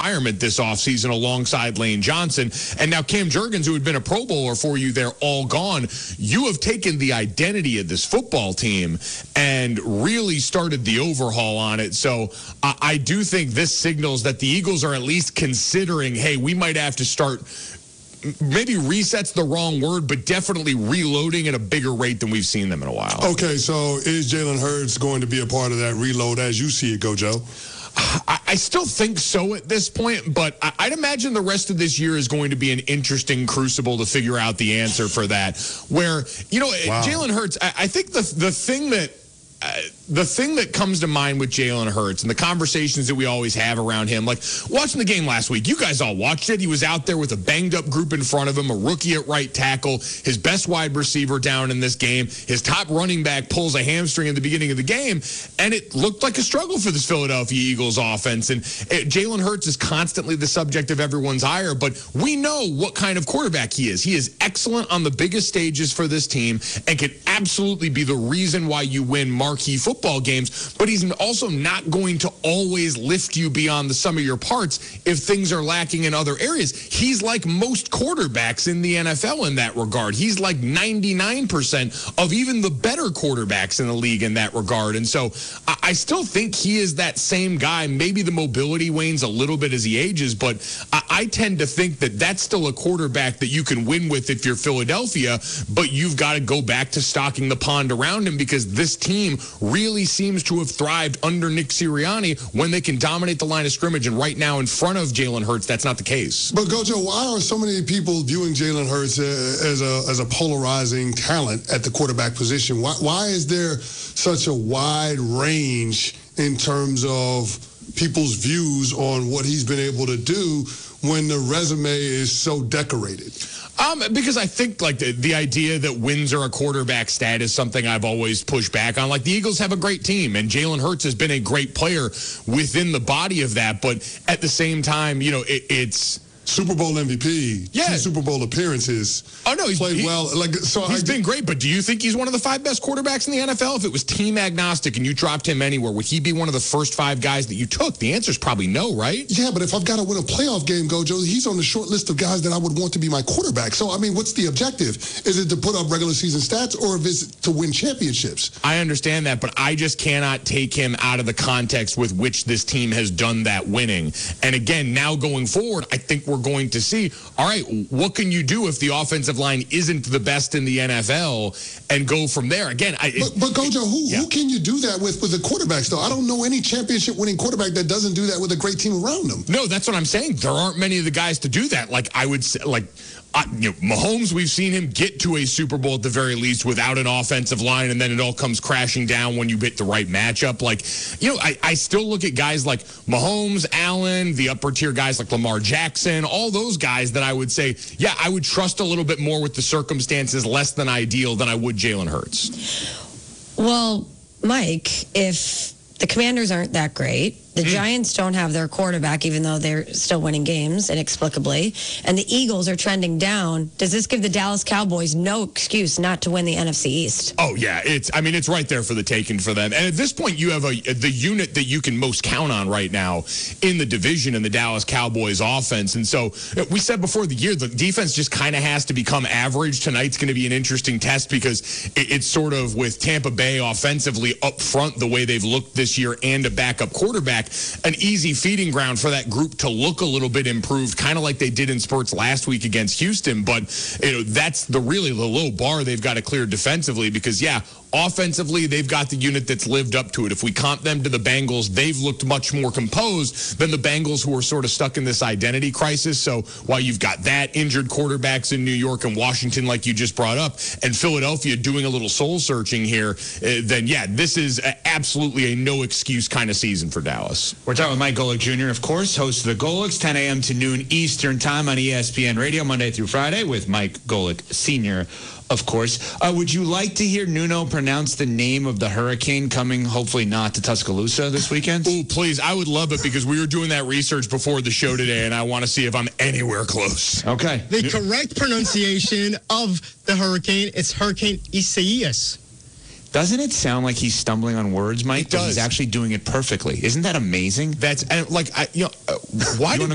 retirement this offseason alongside Lane Johnson. And now Cam Jurgens, who had been a Pro Bowler for you, they're all gone. You have taken the identity of this football team and really started the overhaul on it. So I do think this signals that the Eagles are at least considering, hey, we might have to start, maybe reset's the wrong word, but definitely reloading at a bigger rate than we've seen them in a while. Okay, so is Jalen Hurts going to be a part of that reload as you see it go, Joe? I still think so at this point, but I'd imagine the rest of this year is going to be an interesting crucible to figure out the answer for that. Where, wow. Jalen Hurts, I think the thing that comes to mind with Jalen Hurts and the conversations that we always have around him, like watching the game last week, you guys all watched it. He was out there with a banged-up group in front of him, a rookie at right tackle, his best wide receiver down in this game. His top running back pulls a hamstring in the beginning of the game, and it looked like a struggle for this Philadelphia Eagles offense. And Jalen Hurts is constantly the subject of everyone's ire, but we know what kind of quarterback he is. He is excellent on the biggest stages for this team and can absolutely be the reason why you win marquee football games, but he's also not going to always lift you beyond the sum of your parts if things are lacking in other areas. He's like most quarterbacks in the NFL in that regard. He's like 99% of even the better quarterbacks in the league in that regard. And so I still think he is that same guy. Maybe the mobility wanes a little bit as he ages, but I tend to think that that's still a quarterback that you can win with if you're Philadelphia, but you've got to go back to stocking the pond around him because this team really seems to have thrived under Nick Sirianni when they can dominate the line of scrimmage. And right now in front of Jalen Hurts, that's not the case. But, Gojo, why are so many people viewing Jalen Hurts as a polarizing talent at the quarterback position? Why is there such a wide range in terms of people's views on what he's been able to do when the resume is so decorated? Because I think like the idea that wins are a quarterback stat is something I've always pushed back on. Like the Eagles have a great team, and Jalen Hurts has been a great player within the body of that. But at the same time, it's Super Bowl MVP, yeah. 2 Super Bowl appearances. Oh, no, he's played well. He's been great, but do you think he's one of the 5 best quarterbacks in the NFL? If it was team agnostic and you dropped him anywhere, would he be one of the first 5 guys that you took? The answer is probably no, right? Yeah, but if I've got to win a playoff game, Gojo, he's on the short list of guys that I would want to be my quarterback. So, I mean, what's the objective? Is it to put up regular season stats or is it to win championships? I understand that, but I just cannot take him out of the context with which this team has done that winning. And again, now going forward, I think we're going to see, all right, what can you do if the offensive line isn't the best in the NFL and go from there? Again, but Gojo, who can you do that with the quarterbacks, though? I don't know any championship-winning quarterback that doesn't do that with a great team around them. No, that's what I'm saying. There aren't many of the guys to do that. Like, I would say, Mahomes, we've seen him get to a Super Bowl at the very least without an offensive line, and then it all comes crashing down when you hit the right matchup. Like, I still look at guys like Mahomes, Allen, the upper-tier guys like Lamar Jackson, all those guys that I would say, yeah, I would trust a little bit more with the circumstances less than ideal than I would Jalen Hurts. Well, Mike, if the Commanders aren't that great, the Giants don't have their quarterback, even though they're still winning games inexplicably, and the Eagles are trending down, does this give the Dallas Cowboys no excuse not to win the NFC East? Oh, yeah. It's right there for the taking for them. And at this point, you have the unit that you can most count on right now in the division in the Dallas Cowboys offense. And so we said before the year, the defense just kind of has to become average. Tonight's going to be an interesting test because it's sort of with Tampa Bay offensively up front the way they've looked this year and a backup quarterback, an easy feeding ground for that group to look a little bit improved, kind of like they did in spurts last week against Houston. But that's the low bar they've got to clear defensively because, yeah, offensively, they've got the unit that's lived up to it. If we comp them to the Bengals, they've looked much more composed than the Bengals, who are sort of stuck in this identity crisis. So while you've got that, injured quarterbacks in New York and Washington, like you just brought up, and Philadelphia doing a little soul searching here, then yeah, this is absolutely a no excuse kind of season for Dallas. We're talking with Mike Golic Jr., of course, host of the Golics, 10 a.m. to noon Eastern time on ESPN Radio, Monday through Friday, with Mike Golic Sr., of course. Would you like to hear Nuno pronounce the name of the hurricane coming, hopefully not, to Tuscaloosa this weekend? Oh, please. I would love it because we were doing that research before the show today, and I want to see if I'm anywhere close. Okay. The correct pronunciation of the hurricane is Hurricane Isaias. Doesn't it sound like he's stumbling on words, Mike? It does. He's actually doing it perfectly. Isn't that amazing? That's why did